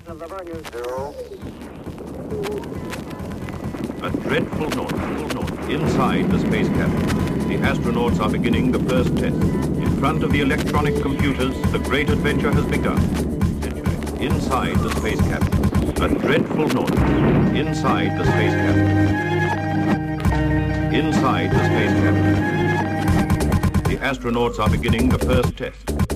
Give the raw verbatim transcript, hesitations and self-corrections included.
of the burner. Zero. A dreadful noise, noise inside the space cabin. The astronauts are beginning the first test. In front of the electronic computers, the great adventure has begun. Inside the space cabin. A dreadful noise inside the space cabin. Inside the space cabin. The astronauts are beginning the first test.